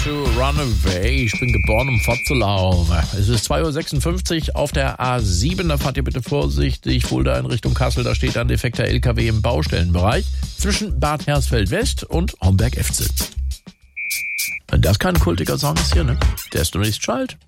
to Run Away. Ich bin geboren, um fortzulaufen. Es ist 2.56 Uhr auf der A7. Da fahrt ihr bitte vorsichtig. Fulda in Richtung Kassel. Da steht ein defekter LKW im Baustellenbereich zwischen Bad Hersfeld West und Homberg-Efze. Wenn das kein kultiger Song ist hier, ne? Destiny's Child.